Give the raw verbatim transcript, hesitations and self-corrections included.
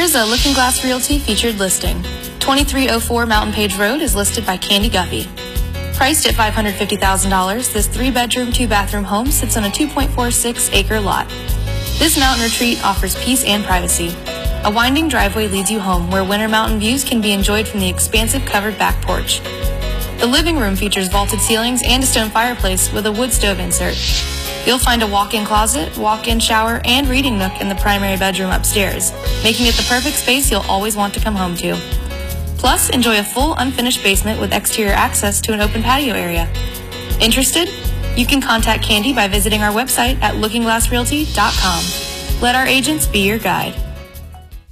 Here's a Looking Glass Realty featured listing. twenty-three oh four Mountain Page Road is listed by Candy Guppy. Priced at five hundred fifty thousand dollars, this three-bedroom, two-bathroom home sits on a two point four six acre lot. This mountain retreat offers peace and privacy. A winding driveway leads you home, where winter mountain views can be enjoyed from the expansive covered back porch. The living room features vaulted ceilings and a stone fireplace with a wood stove insert. You'll find a walk-in closet, walk-in shower, and reading nook in the primary bedroom upstairs, making it the perfect space you'll always want to come home to. Plus, enjoy a full unfinished basement with exterior access to an open patio area. Interested? You can contact Candy by visiting our website at looking glass realty dot com. Let our agents be your guide.